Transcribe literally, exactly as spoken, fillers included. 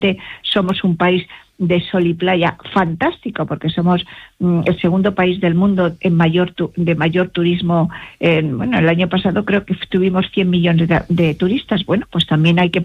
somos un país de sol y playa fantástico, porque somos mm, el segundo país del mundo en mayor tu, de mayor turismo. En, bueno, el año pasado creo que tuvimos cien millones de, de turistas. Bueno, pues también hay que